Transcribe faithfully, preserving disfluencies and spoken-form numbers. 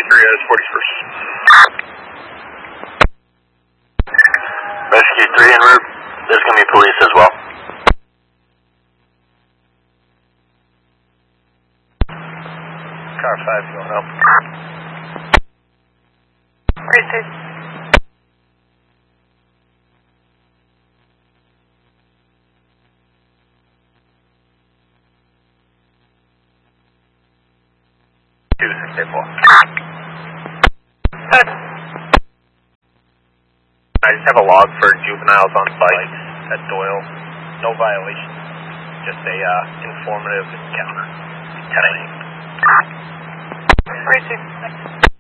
fifty-three is forty-first. Rescue three en route. There's going to be police as well. Car five, going help. Received. two six four. I just have a log for juveniles on bikes at Doyle. No violation. Just a uh, informative encounter. ten eight. Received.